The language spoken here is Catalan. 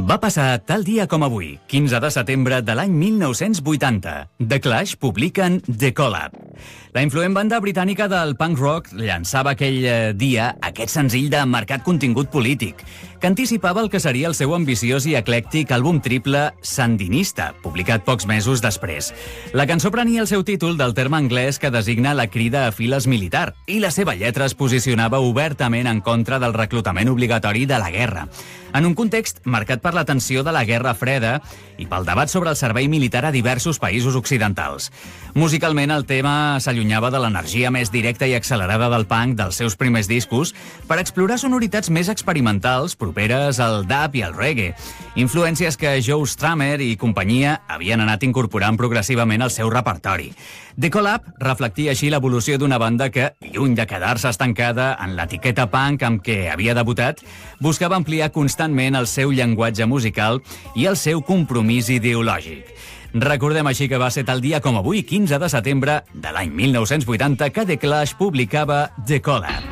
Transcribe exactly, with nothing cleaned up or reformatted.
Va passar tal dia com avui, quinze de setembre de l'any mil nou-cents vuitanta. The Clash publiquen The Collab. La influent banda britànica del punk rock llançava aquell eh, dia aquest senzill de marcat contingut polític, que anticipava el que seria el seu ambiciós i eclèctic àlbum triple Sandinista, publicat pocs mesos després. La cançó prenia el seu títol del terme anglès que designa la crida a files militar, i la seva lletra es posicionava obertament en contra del reclutament obligatori de la guerra, en un context marcat per la tensió de la Guerra Freda i pel debat sobre el servei militar a diversos països occidentals. Musicalment, el tema s'allunyava de l'energia més directa i accelerada del punk dels seus primers discos per explorar sonoritats més experimentals properes al dub i al reggae, influències que Joe Strummer i companyia havien anat incorporant progressivament al seu repertori. The Collab reflectia així l'evolució d'una banda que, lluny de quedar-se estancada en l'etiqueta punk amb què havia debutat, buscava ampliar constantment el seu llenguatge musical i el seu compromís ideològic. Recordem així que va ser tal dia com avui, quinze de setembre de l'any mil nou-cents vuitanta, que The Clash publicava The Collab.